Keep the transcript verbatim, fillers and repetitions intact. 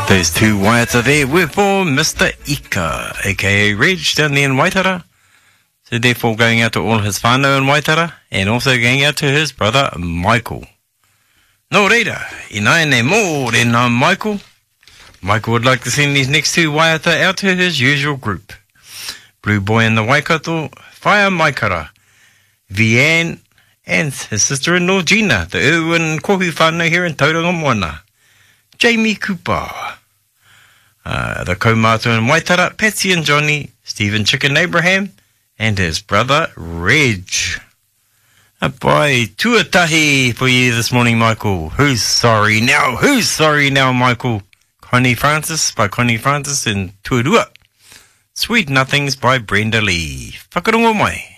Those two waiata there were for Mister Ika, aka Reg, down there in Waitara. So therefore going out to all his whānau in Waitara, and also going out to his brother Michael. Nō reira, i nai ne mō rena Michael. Michael would like to send these next two waiata out to his usual group. Blue Boy in the Waikato, Whaia Maikara, Vianne, and his sister-in-law Gina, the Irwin kohu whānau here in Tauranga Moana. Jamie Cooper. Uh, the kaumātua in Waitara, Patsy and Johnny, Stephen Chicken Abraham, and his brother Reg. A bye, tuatahi for you this morning, Michael. Who's sorry now? Who's sorry now, Michael? Connie Francis by Connie Francis in Tuarua. Sweet Nothings by Brenda Lee. Whakarongo mai.